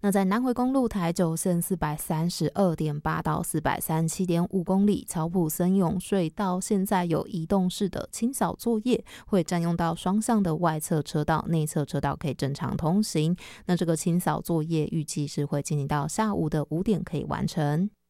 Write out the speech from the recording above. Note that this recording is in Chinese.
那在南回公路台九线 432.8 到 437.5 公里，草埔森永隧道现在有移动式的清扫作业，会占用到双向的外侧车道，内侧车道可以正常通行。那这个清扫作业预计是会进行到下午的5点可以完成。